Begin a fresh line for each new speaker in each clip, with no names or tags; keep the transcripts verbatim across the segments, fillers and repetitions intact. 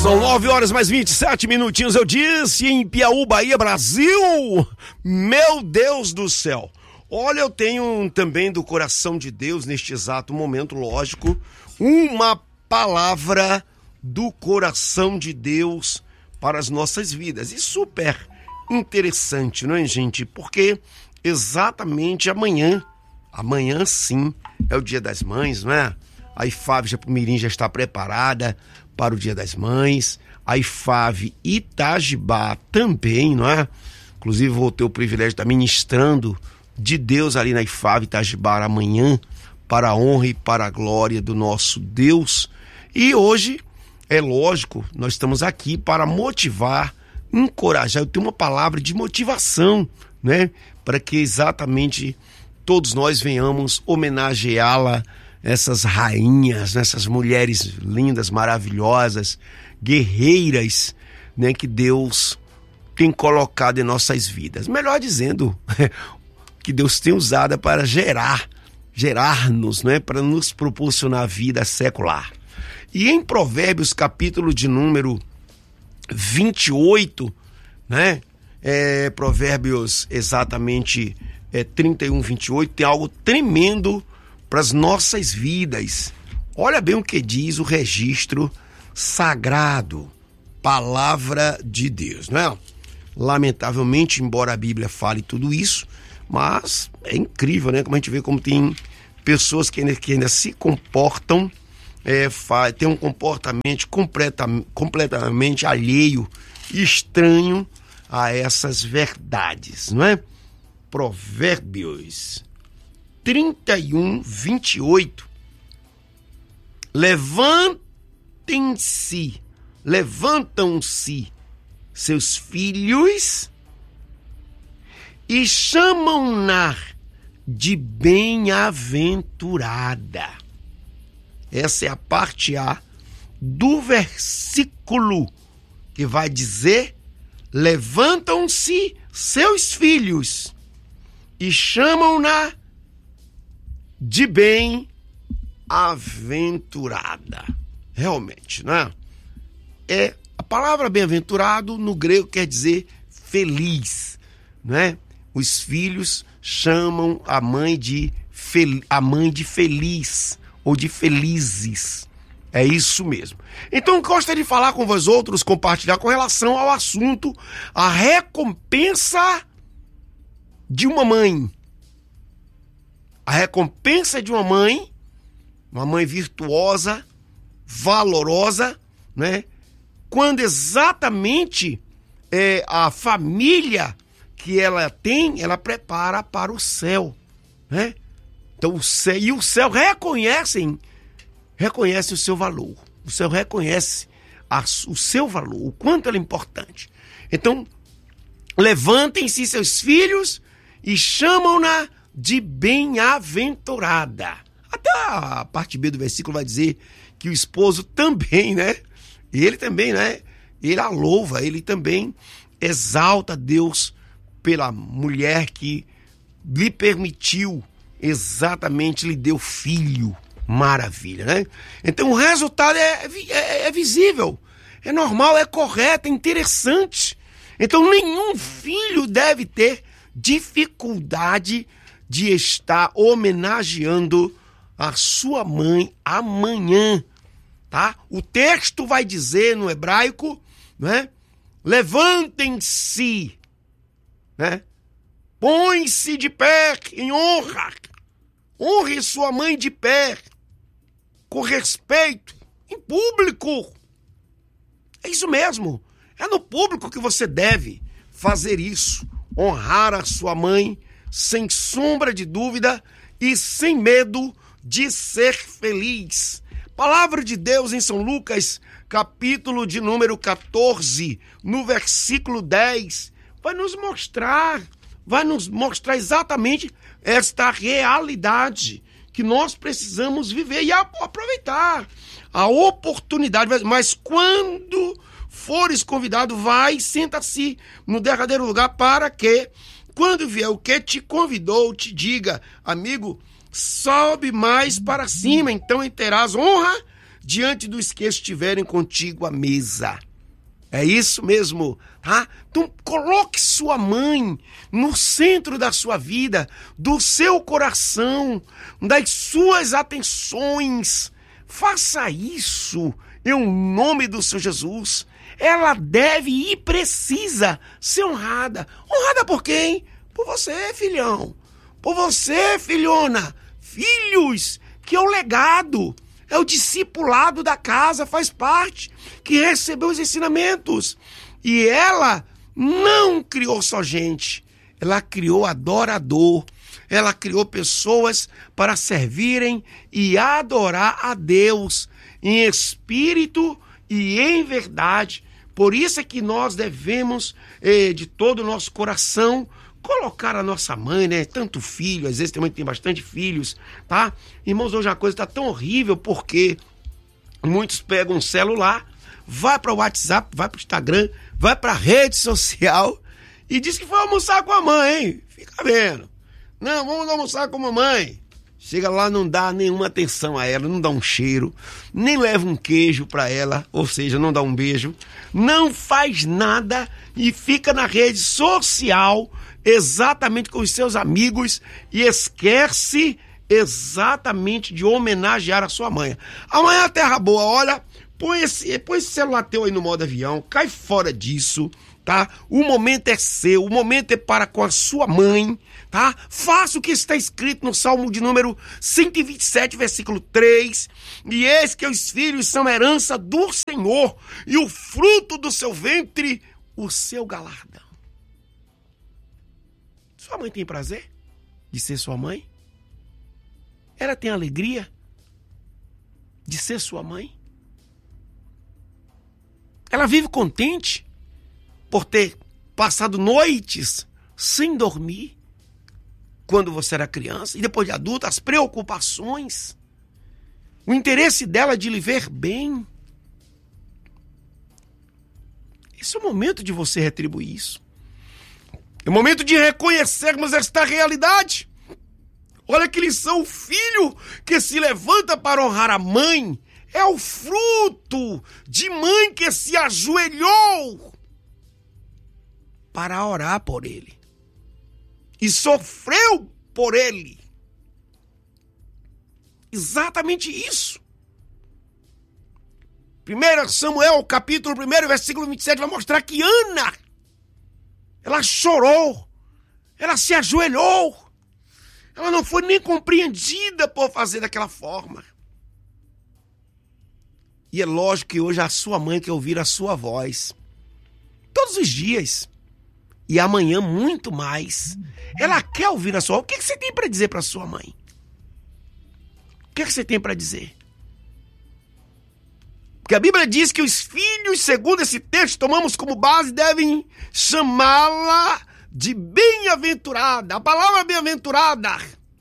São nove horas mais vinte e sete minutinhos, eu disse, em Piauí, Bahia, Brasil. Meu Deus do céu. Olha, eu tenho também do coração de Deus, neste exato momento, lógico, uma palavra do coração de Deus para as nossas vidas. E super interessante, não é, gente? Porque exatamente amanhã, amanhã sim, é o Dia das Mães, não é? A I F A V Japumirim já está preparada para o Dia das Mães. A I F A V Itajibá também, não é? Inclusive vou ter o privilégio de estar ministrando de Deus ali na I F A V Itajibá amanhã, para a honra e para a glória do nosso Deus. E hoje, é lógico, nós estamos aqui para motivar, encorajar. Eu tenho uma palavra de motivação, né? Para que exatamente todos nós venhamos homenageá-la, essas rainhas, essas mulheres lindas, maravilhosas, guerreiras, né, que Deus tem colocado em nossas vidas. Melhor dizendo, que Deus tem usado para gerar, gerar-nos, né, para nos proporcionar vida secular. E em Provérbios, capítulo de número vinte e oito, né, é, Provérbios exatamente é, trinta e um, vinte e oito, tem algo tremendo para as nossas vidas. Olha bem o que diz o registro sagrado, palavra de Deus, não é? Lamentavelmente, embora a Bíblia fale tudo isso, mas é incrível, né? Como a gente vê como tem pessoas que ainda, que ainda se comportam, é, têm um comportamento completa, completamente alheio e estranho a essas verdades, não é? Provérbios trinta e um, vinte e oito. Levantem-se, levantam-se seus filhos e chamam-na de bem-aventurada. Essa é a parte A do versículo que vai dizer: levantam-se seus filhos e chamam-na de bem-aventurada. Realmente, né? É, a palavra bem-aventurado no grego quer dizer feliz, né? Os filhos chamam a mãe de fel... a mãe de feliz ou de felizes. É isso mesmo. Então, gostaria de falar com vós outros, compartilhar com relação ao assunto, a recompensa de uma mãe. A recompensa de uma mãe, uma mãe virtuosa, valorosa, né? Quando exatamente é, a família que ela tem, ela prepara para o céu, né? Então, o céu, e o céu reconhecem, reconhece o seu valor. O céu reconhece a, o seu valor, o quanto ela é importante. Então, levantem-se seus filhos e chamam-na de bem-aventurada. Até a parte B do versículo vai dizer que o esposo também, né? Ele também, né? Ele a louva, ele também exalta Deus pela mulher que lhe permitiu, exatamente lhe deu filho. Maravilha, né? Então o resultado é, é, é visível, é normal, é correto, é interessante. Então nenhum filho deve ter dificuldade de estar homenageando a sua mãe amanhã, tá? O texto vai dizer no hebraico, né? Levantem-se, né? Põe-se de pé em honra, honre sua mãe de pé, com respeito, em público. É isso mesmo, é no público que você deve fazer isso, honrar a sua mãe, sem sombra de dúvida e sem medo de ser feliz. Palavra de Deus em São Lucas, capítulo de número catorze, no versículo dez, vai nos mostrar, vai nos mostrar exatamente esta realidade que nós precisamos viver e aproveitar a oportunidade. Mas quando fores convidado, vai, senta-se no derradeiro lugar, para que, quando vier o que te convidou, te diga: amigo, sobe mais para cima, então terás honra diante dos que estiverem contigo à mesa. É isso mesmo, tá? Então coloque sua mãe no centro da sua vida, do seu coração, das suas atenções. Faça isso em nome do Senhor Jesus. Ela deve e precisa ser honrada. Honrada por quem? Por você, filhão. Por você, filhona. Filhos, que é o legado. É o discipulado da casa, faz parte, que recebeu os ensinamentos. E ela não criou só gente, ela criou adorador. Ela criou pessoas para servirem e adorar a Deus em espírito e em verdade. Por isso é que nós devemos, eh, de todo o nosso coração, colocar a nossa mãe, né? Tanto filho, às vezes também tem bastante filhos, tá? Irmãos, hoje a coisa está tão horrível porque muitos pegam um celular, vai para o WhatsApp, vai para o Instagram, vai para a rede social e diz que foi almoçar com a mãe, hein? Fica vendo. Não, vamos almoçar com a mamãe. Chega lá, não dá nenhuma atenção a ela, não dá um cheiro, nem leva um queijo para ela, ou seja, não dá um beijo, não faz nada e fica na rede social exatamente com os seus amigos e esquece exatamente de homenagear a sua mãe. Amanhã a terra boa, olha, põe esse, põe esse celular teu aí no modo avião, cai fora disso, tá? O momento é seu, o momento é para com a sua mãe, tá? Faça o que está escrito no Salmo de número cento e vinte e sete, versículo três. E eis que os filhos são herança do Senhor, e o fruto do seu ventre, o seu galardão. Sua mãe tem prazer de ser sua mãe? Ela tem alegria de ser sua mãe? Ela vive contente por ter passado noites sem dormir quando você era criança e depois de adulta, as preocupações, o interesse dela de lhe ver bem. Esse é o momento de você retribuir isso. É o momento de reconhecermos esta realidade. Olha que lição, o filho que se levanta para honrar a mãe é o fruto de mãe que se ajoelhou para orar por ele e sofreu por ele. Exatamente isso. primeiro Samuel, capítulo um, versículo vinte e sete, vai mostrar que Ana, ela chorou, ela se ajoelhou, ela não foi nem compreendida por fazer daquela forma. E é lógico que hoje a sua mãe quer ouvir a sua voz todos os dias e amanhã muito mais. Ela quer ouvir a sua voz. O que que você tem para dizer para sua mãe? O que que você tem para dizer? Porque a Bíblia diz que os filhos, segundo esse texto, tomamos como base, devem chamá-la de bem-aventurada. A palavra bem-aventurada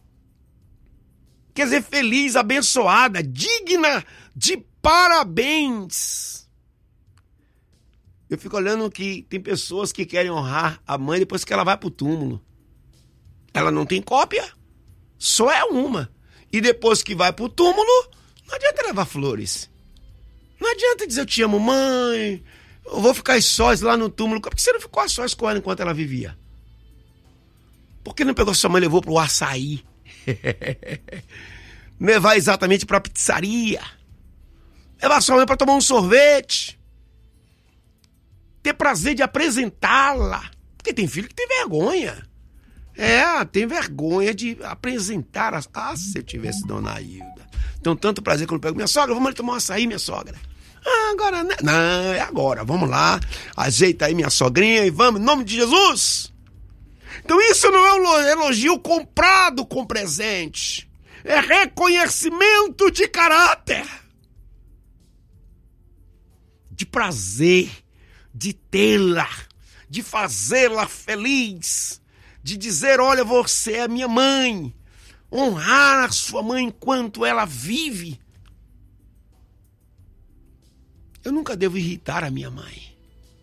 quer dizer feliz, abençoada, digna de parabéns. Eu fico olhando que tem pessoas que querem honrar a mãe depois que ela vai pro túmulo. Ela não tem cópia, só é uma. E depois que vai pro túmulo, não adianta levar flores. Não adianta dizer eu te amo, mãe, eu vou ficar sós lá no túmulo. Por que você não ficou a sós com ela enquanto ela vivia? Por que não pegou sua mãe e levou pro açaí? Levar exatamente pra pizzaria. Levar sua mãe pra tomar um sorvete. Ter prazer de apresentá-la. Porque tem filho que tem vergonha. É, tem vergonha de apresentar. A... Ah, se eu tivesse Dona Hilda. Tenho tanto prazer quando eu pego minha sogra. Vamos ali tomar um açaí, minha sogra. Ah, agora né? Não, é agora. Vamos lá. Ajeita aí minha sogrinha e vamos, em nome de Jesus. Então isso não é um elogio comprado com presente. É reconhecimento de caráter. De prazer. De tê-la. De fazê-la feliz. De dizer, olha, você é minha mãe. Honrar a sua mãe enquanto ela vive. Eu nunca devo irritar a minha mãe.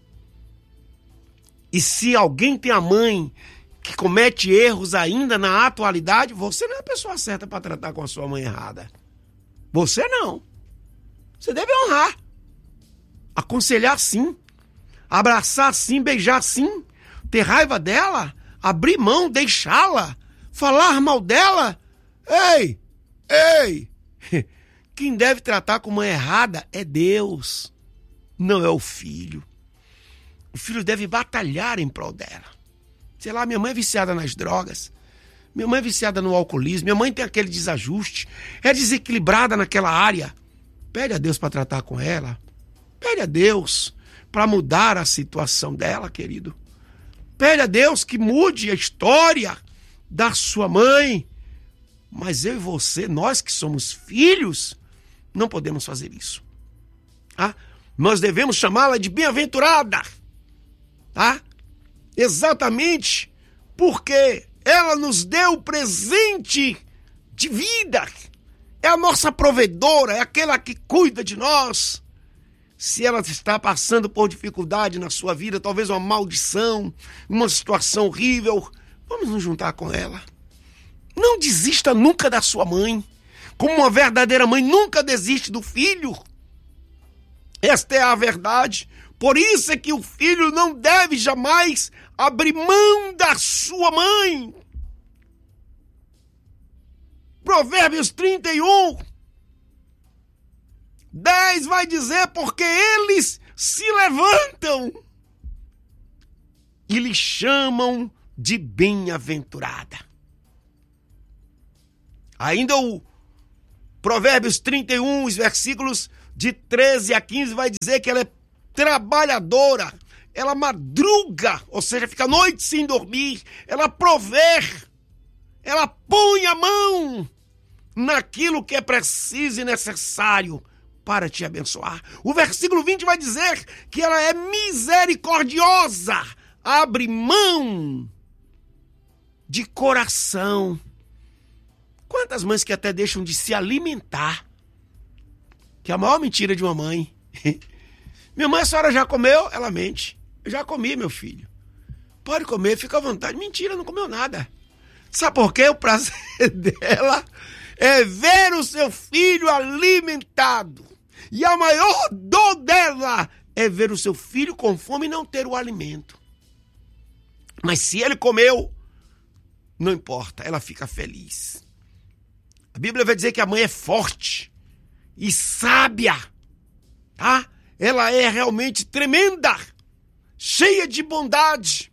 E se alguém tem a mãe que comete erros ainda na atualidade, você não é a pessoa certa para tratar com a sua mãe errada. Você não. Você deve honrar. Aconselhar sim. Abraçar sim, beijar sim. Ter raiva dela, abrir mão, deixá-la, falar mal dela. Ei, ei. Quem deve tratar como errada é Deus, não é o filho. O filho deve batalhar em prol dela. Sei lá, minha mãe é viciada nas drogas. Minha mãe é viciada no alcoolismo. Minha mãe tem aquele desajuste. É desequilibrada naquela área. Pede a Deus para tratar com ela. Pede a Deus para mudar a situação dela, querido. Pede a Deus que mude a história da sua mãe. Mas eu e você, nós que somos filhos, não podemos fazer isso. Tá? Nós devemos chamá-la de bem-aventurada. Tá? Exatamente porque ela nos deu o presente de vida. É a nossa provedora, é aquela que cuida de nós. Se ela está passando por dificuldade na sua vida, talvez uma maldição, uma situação horrível, vamos nos juntar com ela. Não desista nunca da sua mãe. Como uma verdadeira mãe nunca desiste do filho. Esta é a verdade. Por isso é que o filho não deve jamais abrir mão da sua mãe. Provérbios trinta e um, dez vai dizer, porque eles se levantam e lhe chamam de bem-aventurada. Ainda o Provérbios trinta e um, os versículos de treze a quinze, vai dizer que ela é trabalhadora, ela madruga, ou seja, fica a noite sem dormir, ela provê, ela põe a mão naquilo que é preciso e necessário para te abençoar. O versículo vinte vai dizer que ela é misericordiosa, abre mão de coração. Quantas mães que até deixam de se alimentar, que é a maior mentira de uma mãe. Minha mãe, a senhora já comeu? Ela mente. Eu já comi, meu filho. Pode comer, fica à vontade. Mentira, não comeu nada. Sabe por quê? O prazer dela é ver o seu filho alimentado. E a maior dor dela é ver o seu filho com fome e não ter o alimento. Mas se ele comeu, não importa, ela fica feliz. A Bíblia vai dizer que a mãe é forte e sábia, tá? Ela é realmente tremenda, cheia de bondade.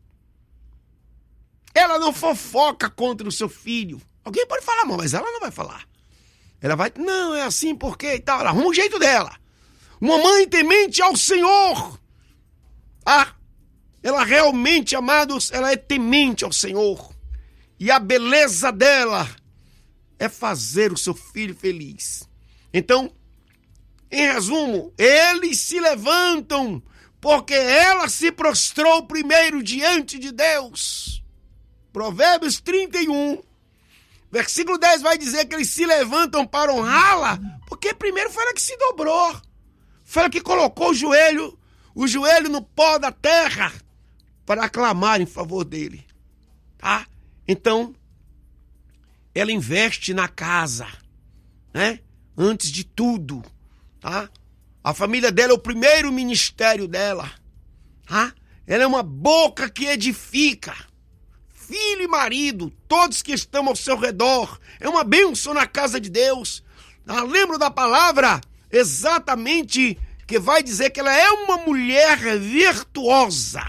Ela não fofoca contra o seu filho. Alguém pode falar, mas ela não vai falar. Ela vai, não, é assim porque e tal. Ela arruma um jeito dela. Uma mãe temente ao Senhor. Ah, ela realmente, amados, ela é temente ao Senhor. E a beleza dela é fazer o seu filho feliz. Então, em resumo, eles se levantam porque ela se prostrou primeiro diante de Deus. Provérbios trinta e um, versículo dez vai dizer que eles se levantam para honrá-la, porque primeiro foi ela que se dobrou. Foi ela que colocou o joelho, o joelho no pó da terra para aclamar em favor dele. Tá? Então, ela investe na casa, né? Antes de tudo, tá? A família dela é o primeiro ministério dela, tá? Ela é uma boca que edifica. Filho e marido, todos que estão ao seu redor, é uma bênção na casa de Deus. Ah, lembro da palavra exatamente que vai dizer que ela é uma mulher virtuosa.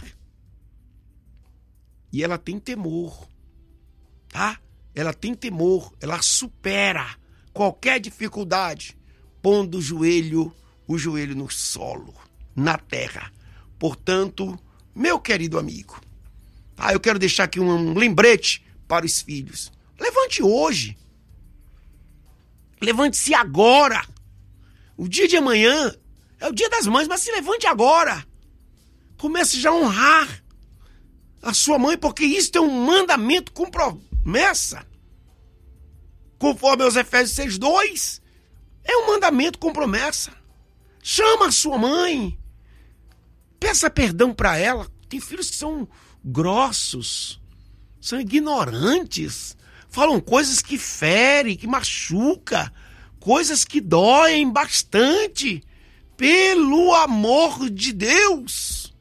E ela tem temor, tá? Ela tem temor, ela supera qualquer dificuldade, pondo o joelho, o joelho no solo, na terra. Portanto, meu querido amigo, ah, eu quero deixar aqui um lembrete para os filhos. Levante hoje. Levante-se agora. O dia de amanhã é o dia das mães, mas se levante agora. Comece já a honrar a sua mãe, porque isso é um mandamento com promessa. Conforme aos Efésios seis, dois, é um mandamento com promessa. Chama a sua mãe. Peça perdão para ela. Tem filhos que são grossos, são ignorantes, falam coisas que ferem, que machucam. coisas que doem bastante. Pelo amor de Deus,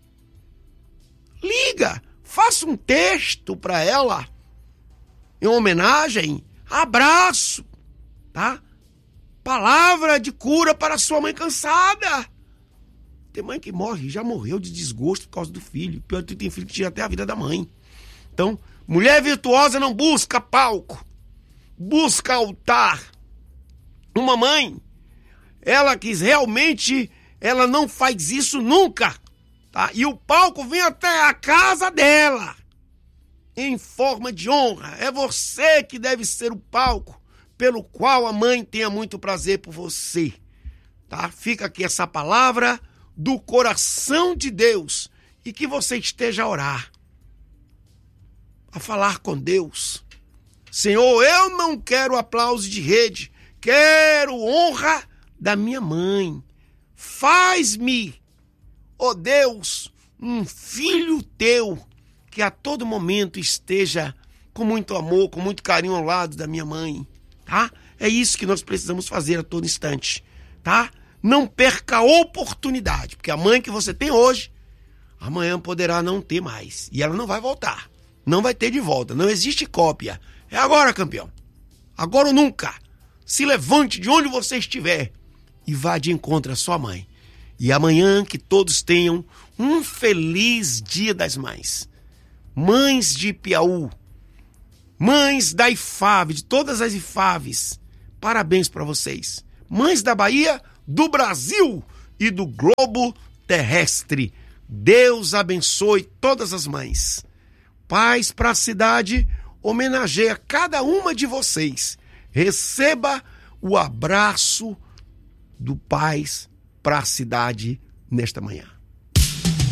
liga, faça um texto para ela, em homenagem, abraço, tá? Palavra de cura para sua mãe cansada. Tem mãe que morre, já morreu de desgosto por causa do filho. Pior que tem filho que tira até a vida da mãe. Então, mulher virtuosa não busca palco, busca altar. Uma mãe, ela quis realmente, ela não faz isso nunca, tá? E o palco vem até a casa dela, em forma de honra. É você que deve ser o palco pelo qual a mãe tenha muito prazer por você, tá? Fica aqui essa palavra do coração de Deus e que você esteja a orar, a falar com Deus. Senhor, eu não quero aplauso de rede, quero honra da minha mãe. Faz-me, ó Deus, um filho teu que a todo momento esteja com muito amor, com muito carinho ao lado da minha mãe, tá? É isso que nós precisamos fazer a todo instante, tá? Não perca a oportunidade, porque a mãe que você tem hoje, amanhã poderá não ter mais. E ela não vai voltar, não vai ter de volta, não existe cópia. É agora, campeão. Agora ou nunca. Se levante de onde você estiver e vá de encontro à sua mãe. E amanhã que todos tenham um feliz Dia das Mães. Mães de Piauí, mães da I F A V, de todas as I F A Vs, parabéns para vocês. Mães da Bahia, do Brasil e do globo terrestre. Deus abençoe todas as mães. Paz para a cidade, homenageia cada uma de vocês. Receba o abraço do Paz para a cidade nesta manhã.